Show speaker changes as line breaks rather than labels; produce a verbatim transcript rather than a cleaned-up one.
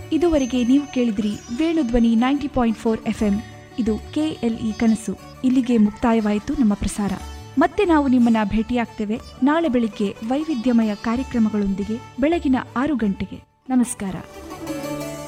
ಇದುವರೆಗೆ ನೀವು ಕೇಳಿದ್ರಿ Venudhwani ninety point four F M. ಇದು ಕೆಎಲ್ಇ ಕನಸು. ಇಲ್ಲಿಗೆ ಮುಕ್ತಾಯವಾಯಿತು ನಮ್ಮ ಪ್ರಸಾರ. ಮತ್ತೆ ನಾವು ನಿಮ್ಮನ್ನ ಭೇಟಿಯಾಗ್ತೇವೆ ನಾಳೆ ಬೆಳಿಗ್ಗೆ ವೈವಿಧ್ಯಮಯ ಕಾರ್ಯಕ್ರಮಗಳೊಂದಿಗೆ ಬೆಳಗಿನ ಆರು ಗಂಟೆಗೆ. ನಮಸ್ಕಾರ.